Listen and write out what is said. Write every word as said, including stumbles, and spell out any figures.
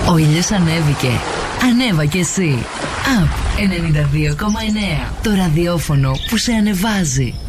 Ο ήλιος ανέβηκε. Ανέβα κι εσύ. Απ ενενήντα δύο κόμμα εννέα. Το ραδιόφωνο που σε ανεβάζει.